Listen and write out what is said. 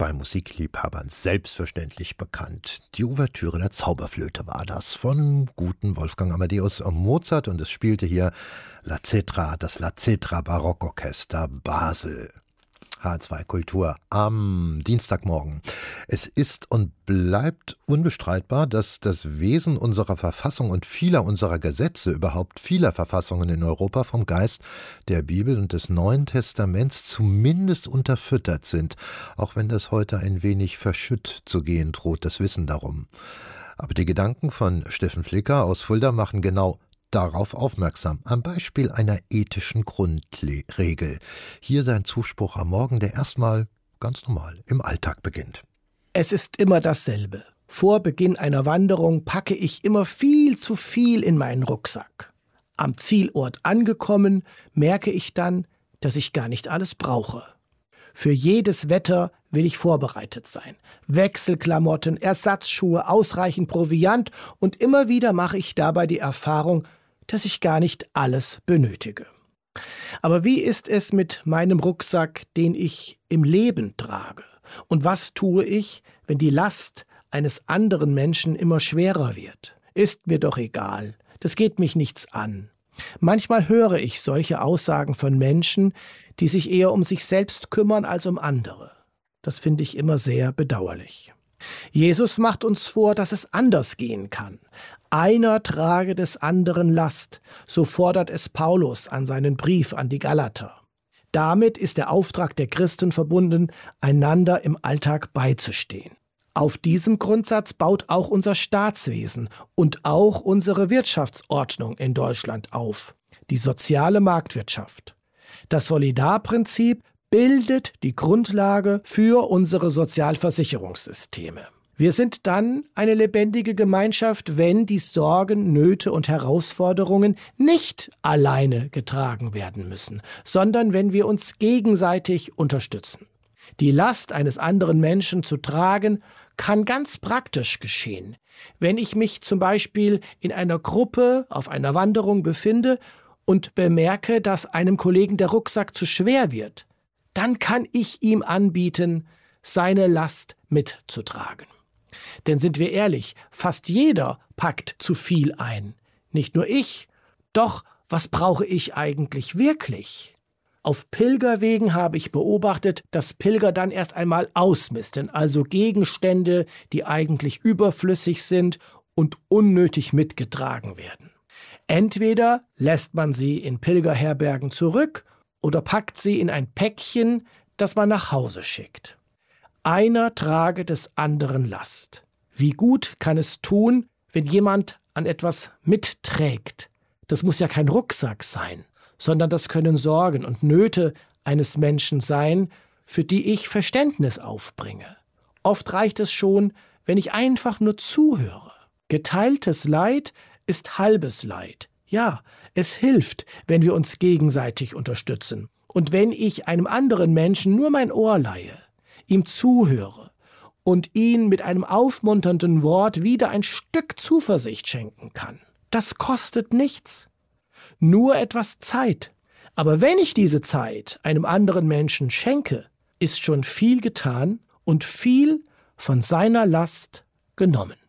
bei Musikliebhabern selbstverständlich bekannt. Die Ouvertüre der Zauberflöte war das von guten Wolfgang Amadeus Mozart und es spielte hier La Cetra, das La Cetra Barockorchester Basel. H2 Kultur am Dienstagmorgen. Es ist und bleibt unbestreitbar, dass das Wesen unserer Verfassung und vieler unserer Gesetze, überhaupt vieler Verfassungen in Europa, vom Geist der Bibel und des Neuen Testaments zumindest unterfüttert sind, auch wenn das heute ein wenig verschütt zu gehen droht, das Wissen darum. Aber die Gedanken von Steffen Flicker aus Fulda machen genau darauf aufmerksam, am Beispiel einer ethischen Grundregel. Hier sein Zuspruch am Morgen, der erstmal ganz normal im Alltag beginnt. Es ist immer dasselbe. Vor Beginn einer Wanderung packe ich immer viel zu viel in meinen Rucksack. Am Zielort angekommen, merke ich dann, dass ich gar nicht alles brauche. Für jedes Wetter will ich vorbereitet sein. Wechselklamotten, Ersatzschuhe, ausreichend Proviant und immer wieder mache ich dabei die Erfahrung, dass ich gar nicht alles benötige. Aber wie ist es mit meinem Rucksack, den ich im Leben trage? Und was tue ich, wenn die Last eines anderen Menschen immer schwerer wird? Ist mir doch egal, das geht mich nichts an. Manchmal höre ich solche Aussagen von Menschen, die sich eher um sich selbst kümmern als um andere. Das finde ich immer sehr bedauerlich. Jesus macht uns vor, dass es anders gehen kann. Einer trage des anderen Last, so fordert es Paulus an seinen Brief an die Galater. Damit ist der Auftrag der Christen verbunden, einander im Alltag beizustehen. Auf diesem Grundsatz baut auch unser Staatswesen und auch unsere Wirtschaftsordnung in Deutschland auf, die soziale Marktwirtschaft. Das Solidarprinzip bildet die Grundlage für unsere Sozialversicherungssysteme. Wir sind dann eine lebendige Gemeinschaft, wenn die Sorgen, Nöte und Herausforderungen nicht alleine getragen werden müssen, sondern wenn wir uns gegenseitig unterstützen. Die Last eines anderen Menschen zu tragen, kann ganz praktisch geschehen. Wenn ich mich zum Beispiel in einer Gruppe auf einer Wanderung befinde und bemerke, dass einem Kollegen der Rucksack zu schwer wird, dann kann ich ihm anbieten, seine Last mitzutragen. Denn sind wir ehrlich, fast jeder packt zu viel ein. Nicht nur ich. Doch, was brauche ich eigentlich wirklich? Auf Pilgerwegen habe ich beobachtet, dass Pilger dann erst einmal ausmisten, also Gegenstände, die eigentlich überflüssig sind und unnötig mitgetragen werden. Entweder lässt man sie in Pilgerherbergen zurück oder packt sie in ein Päckchen, das man nach Hause schickt. Einer trage des anderen Last. Wie gut kann es tun, wenn jemand an etwas mitträgt? Das muss ja kein Rucksack sein, sondern das können Sorgen und Nöte eines Menschen sein, für die ich Verständnis aufbringe. Oft reicht es schon, wenn ich einfach nur zuhöre. Geteiltes Leid ist halbes Leid. Ja, es hilft, wenn wir uns gegenseitig unterstützen. Und wenn ich einem anderen Menschen nur mein Ohr leihe, ihm zuhöre und ihn mit einem aufmunternden Wort wieder ein Stück Zuversicht schenken kann. Das kostet nichts, nur etwas Zeit. Aber wenn ich diese Zeit einem anderen Menschen schenke, ist schon viel getan und viel von seiner Last genommen.